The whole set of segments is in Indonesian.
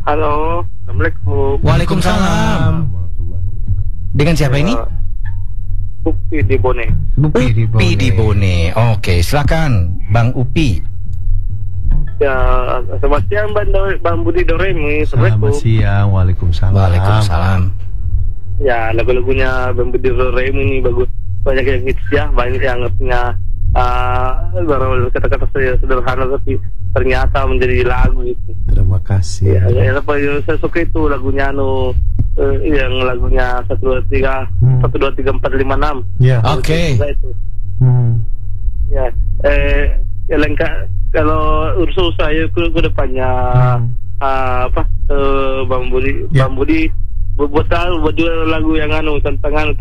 Halo, Assalamualaikum. Waalaikumsalam. Dengan siapa ini? Upi di Bone. Upi di Bone. Oke, silakan Bang Upi. Ya, selamat siang Bang Budi Doremi. Selamat siang, waalaikumsalam. Waalaikumsalam. Ya, lagu-lagunya Bang Budi Doremi ini bagus. Banyak yang hits ya, banyak yang punya baru kata-kata sederhana tapi ternyata menjadi lagu itu. Terima kasih. Ya, apa yang saya suka itu lagunya yang lagunya 123 123 456. Ya. Oke. Ya, ya lengkap kalau urus saya ke depannya Bang Budi, Ya. Bang Budi buat lagu yang tentang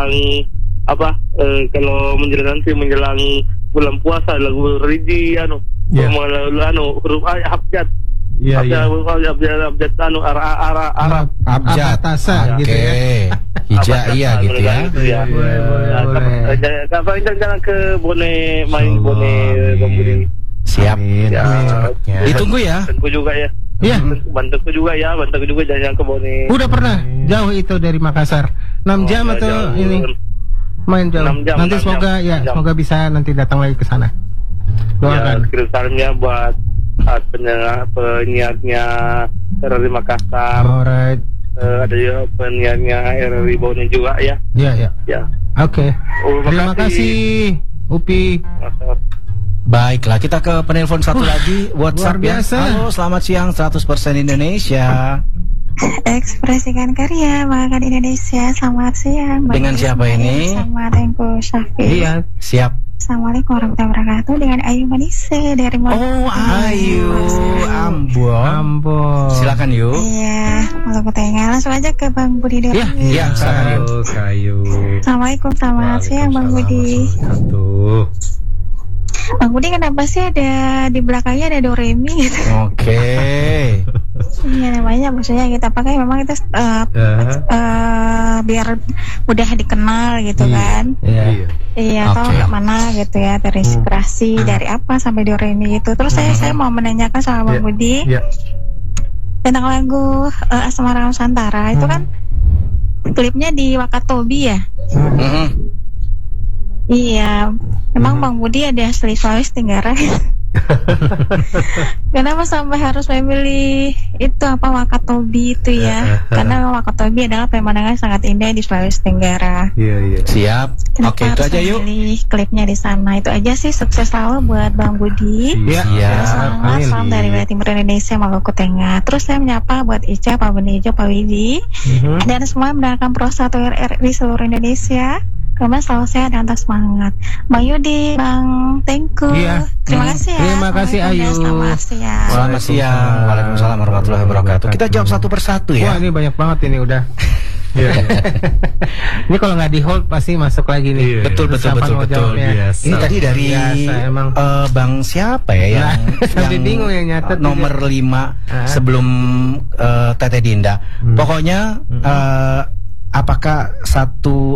kalau menjelang bulan puasa lagu religi Ya. huruf abjad. Iya, iya. Abjad Arab. Abjad. Tasa gitu ya. Hijaiyah gitu ya. Boleh. Kapan jangan ke Bone, main Bone Bang Budi. Siap. Amin. Ya. Amin cepatnya. Ditunggu ya. Bantuku juga ya. Iya. Bantuku juga jangan ke Bone. Udah pernah jauh itu dari Makassar. 6 jam ya, atau jauh. ini? Main jauh. 6 jam, Nanti 6 semoga jam, ya, 6 jam. semoga bisa nanti datang lagi ke sana. Ya, Doakan. kirim salamnya buat penyiarnya RRI Makassar. Alright. Ada juga penyiarnya RRI Bone juga ya. Ya, ya. Ya. Oke. Terima kasih Upi. Baiklah, kita ke penelpon satu lagi WhatsApp luar biasa. ya. Halo, selamat siang 100% Indonesia. Ekspresikan karya Bangga Indonesia. Selamat siang. Dengan siapa ini? Sama Tengku Syafi. Iya. Siap. Assalamualaikum warahmatullahi wabarakatuh. Dengan Ayu Manise dari Oh, Ayu Ambon. Ambon. Silakan yuk. Iya, Maluku Tengah. Langsung aja ke Bang Budi Doremi. Iya, silakan yuk. Halo, Kayu. Assalamualaikum, selamat siang Bang Budi. Satu. Bang Budi kenapa sih ada di belakangnya ada Doremi gitu? Oke. Iya namanya maksudnya kita pakai memang itu biar mudah dikenal gitu kan. Iya. Iya, Oke. tahu nggak mana gitu ya terinspirasi dari apa sampai Doremi gitu. Terus saya mau menanyakan sama Bang Budi Ya. tentang lagu Asmara Nusantara itu kan klipnya di Wakatobi ya. Mhm. Iya, memang Bang Budi ada asli Sulawesi Tenggara. Kenapa sampai harus memilih itu Wakatobi itu ya? Karena Wakatobi adalah pemandangan sangat indah di Sulawesi Tenggara. Iya, iya. Siap. Kenapa Oke, itu harus aja yuk. memilih klipnya di sana? Itu aja sih, sukses selalu buat Bang Budi. Iya. Siap. Semangat, Amin. salam dari wilayah timur Indonesia, Maluku Tengah. Terus saya menyapa buat Ica, Pak Benijo, Pak Widi, dan semua yang mendengarkan Pro 1 RRI seluruh Indonesia. Karena selalu sehat dan tetap semangat. Bang Yudi, Bang Tengku, Iya. terima kasih ya. Terima kasih, Assalamualaikum, Ayu. Selamat siang. Selamat siang. Waalaikumsalam warahmatullahi wabarakatuh. Kita jawab satu persatu Wah, ya. ini banyak banget ini udah. Iya. Ini kalau nggak di hold pasti masuk lagi nih. Iya. Betul, betul, Siapa betul, mau betul. jawabnya? Biasa. Ini tadi dari Biasa, emang. Bang siapa ya yang Sampai bingung yang nyatet nomor 5 Ah. sebelum Tete Dinda. Pokoknya apakah satu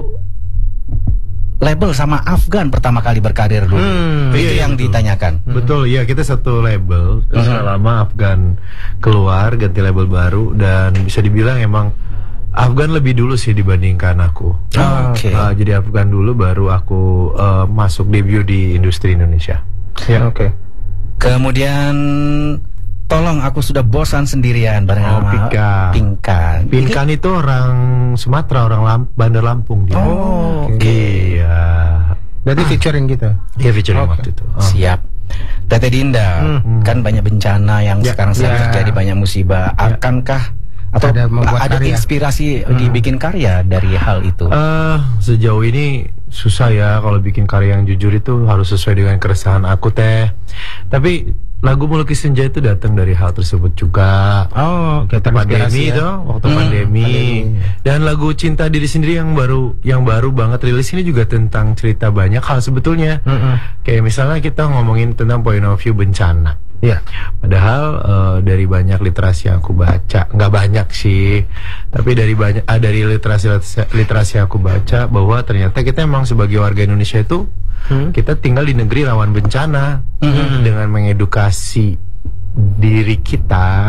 label sama Afgan pertama kali berkarir dulu? Itu Iya, yang betul. ditanyakan. Betul, ya kita satu label. Terus lama Afgan keluar ganti label baru dan bisa dibilang emang Afgan lebih dulu sih dibandingkan aku. Oke. Jadi Afgan dulu baru aku masuk debut di industri Indonesia. Ya, oke. Kemudian tolong aku sudah bosan sendirian bareng sama Pinkan. Pinkan. Pinkan itu orang Sumatera, orang Bandar Lampung dia. Oh, oke. Iya. Berarti featuring gitu. Dia featuring Oke. waktu itu. Siap. Tete Dinda, kan banyak bencana yang Ya, sekarang sedang ya. terjadi, banyak musibah. Akankah atau Ada membuat ada karya. inspirasi dibikin karya dari hal itu? Sejauh ini susah ya kalau bikin karya yang jujur itu harus sesuai dengan keresahan aku teh. Tapi lagu Melukis Senja itu datang dari hal tersebut juga. Oh, Waktu pandemi itu, waktu pandemi. Dan lagu Cinta Diri Sendiri yang baru banget rilis ini juga tentang cerita banyak hal sebetulnya. Kayak misalnya kita ngomongin tentang point of view bencana. Iya. Padahal dari banyak literasi yang aku baca, nggak banyak sih, tapi dari literasi yang aku baca bahwa ternyata kita emang sebagai warga Indonesia itu kita tinggal di negeri rawan bencana dengan mengedukasi diri kita